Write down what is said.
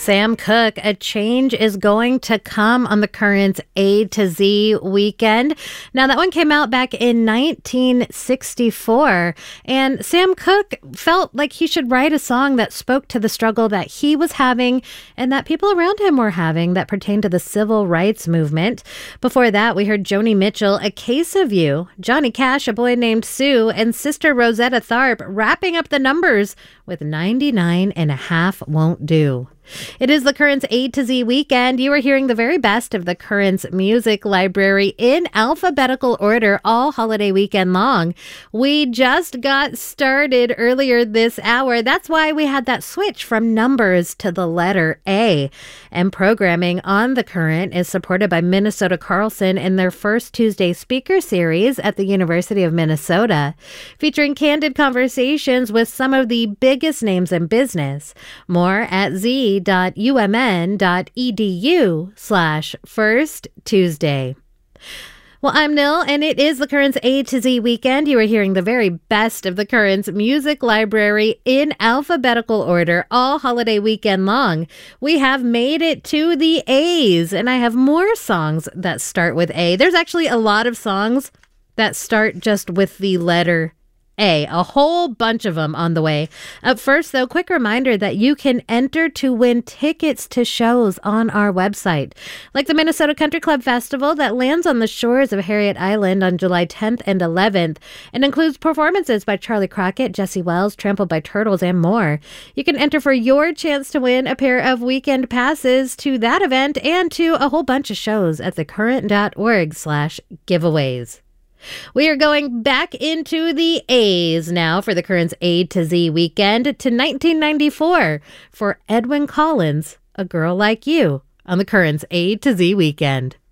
Sam Cooke, A Change is Going to Come on the Currents A to Z weekend. Now, that one came out back in 1964, and Sam Cooke felt like he should write a song that spoke to the struggle that he was having and that people around him were having that pertained to the civil rights movement. Before that, we heard Joni Mitchell, A Case of You, Johnny Cash, A Boy Named Sue, and Sister Rosetta Tharpe wrapping up the numbers with 99 and a half Won't Do. It is the Currents A to Z weekend. You are hearing the very best of the Currents music library in alphabetical order all holiday weekend long. We just got started earlier this hour. That's why we had that switch from numbers to the letter A. And programming on the Current is supported by Minnesota Carlson in their first Tuesday speaker series at the University of Minnesota, featuring candid conversations with some of the biggest names in business. More at z.umn.edu/First Tuesday. Well, I'm Nil, and it is the Currents A to Z weekend. You are hearing the very best of the Currents music library in alphabetical order all holiday weekend long. We have made it to the A's, and I have more songs that start with A. There's actually a lot of songs that start just with the letter A, a whole bunch of them on the way. Up first, though, quick reminder that you can enter to win tickets to shows on our website, like the Minnesota Country Club Festival that lands on the shores of Harriet Island on July 10th and 11th and includes performances by Charlie Crockett, Jesse Wells, Trampled by Turtles, and more. You can enter for your chance to win a pair of weekend passes to that event and to a whole bunch of shows at thecurrent.org/giveaways. We are going back into the A's now for the Currents A to Z weekend to 1994 for Edwyn Collins, A Girl Like You on the Currents A to Z weekend.